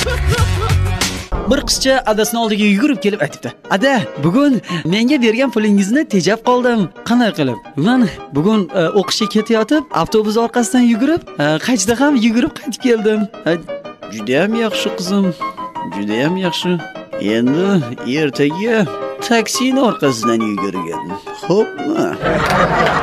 Bir qizcha adasining oldiga yugurib kelib aytibdi: "Ada, bugun menga bergan pulingizni tejab qoldim. Qanday qilib? Men bugun o'qishga ketayotib, avtobus orqasidan yugurib, qaytida ham yugurib qaytib keldim." Juda ham yaxshi qizim. Juda ham yaxshi. Endi ertaga taksining orqasidan yugurgan. Xo'pmi?